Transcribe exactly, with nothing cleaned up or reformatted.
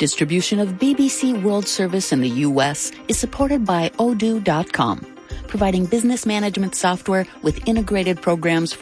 Distribution of B B C World Service in the U S is supported by Odoo dot com, providing business management software with integrated programs for